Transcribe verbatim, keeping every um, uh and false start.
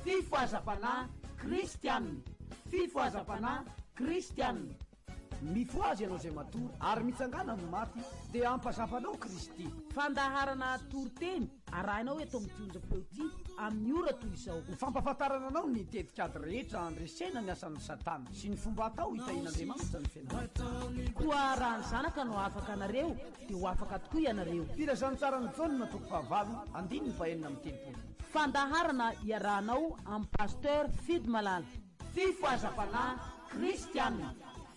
fifoazam-panahy kristianina fifoazam-panahy kristianina mifoazy ianao zay matory ary mitsangana no maty dia ampasafanao Kristy. Fandaharana toroteny arahinao eto amin'ny tionjam-peo ty amin'ny ora toy izao. Ny fampahafantarana anao ny tetikady rehetra andresena ny asan'ny Satana sy ny fomba atao hitahin'Andriamanitra ny fiainana. Koa raha ny zanaka no afaka anareo dia ho afaka tokoa ianareo. Filazany tsara ny Jaune toko fahavalo andiny fahenina amin'ny telopolo. Fandaharana iarahanao amin'ny pasteur Fidy Malala. Fifoazam-panahy kristianina.